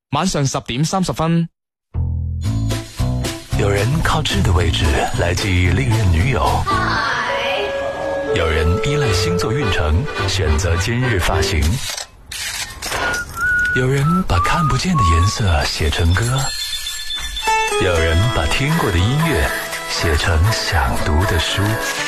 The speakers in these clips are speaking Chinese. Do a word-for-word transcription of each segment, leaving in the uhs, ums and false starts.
晚上十點三十分。 有人靠痣的位置來記憶歷任女友，有人依賴星座運程選擇今日髮型，有人把看不見的顏色寫成歌，有人把聽過的音樂寫成想讀的書。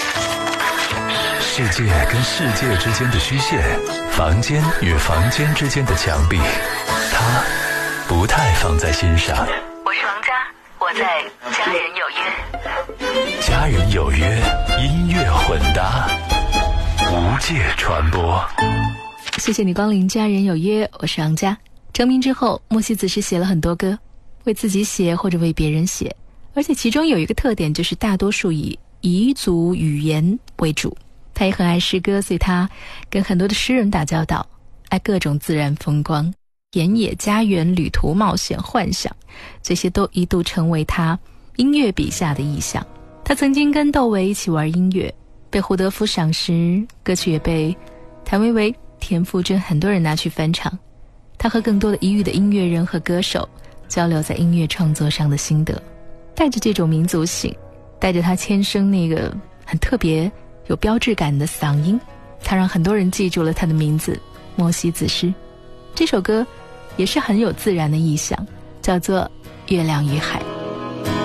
世界跟世界之間的虛線，房間與房間之間的牆壁，他不太放在心上。 我是王佳，我在家人有約。 家人有約，音樂混搭，無界傳播。 謝謝你光臨家人有約，我是王佳。成名之後，莫西子詩寫了很多歌，為自己寫或者為別人寫，而且其中有一個特點，就是大多數以彝族語言為主。他也很愛詩歌，所以他跟很多的詩人打交道，愛各種自然風光、田野家園、旅途冒險、幻想，這些都一度成為他音樂筆下的意象。他曾經跟竇唯一起玩音樂，被胡德夫賞識，歌曲也被譚維維、田馥甄很多人拿去翻唱。他和更多的異域的音樂人和歌手交流在音樂創作上的心得，帶着這種民族性，帶着他天生那個很特別有標誌感的嗓音，他讓很多人記住了他的名字莫西子詩。這首歌也是很有自然的意象，叫做月亮與海。